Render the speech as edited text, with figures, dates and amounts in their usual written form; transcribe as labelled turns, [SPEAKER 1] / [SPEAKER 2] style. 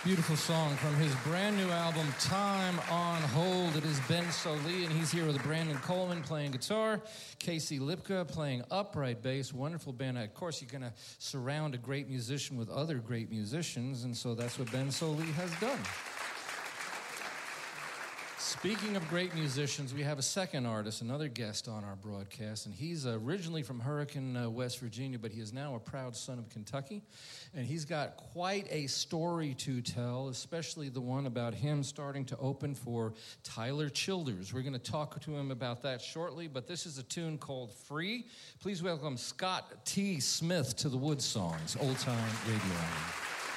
[SPEAKER 1] Beautiful song from his brand new album, Time on Hold. It is Ben Sollee, and he's here with Brandon Coleman playing guitar, Casey Lipka playing upright bass. Wonderful band. Of course, you're going to surround a great musician with other great musicians, and so that's what Ben Sollee has done. Speaking of great musicians, we have a second artist, another guest on our broadcast, and he's originally from Hurricane, West Virginia, but he is now a proud son of Kentucky, and he's got quite a story to tell, especially the one about him starting to open for Tyler Childers. We're going to talk to him about that shortly, but this is a tune called Free. Please welcome Scott T. Smith to the Wood Songs, Old Time Radio Hour.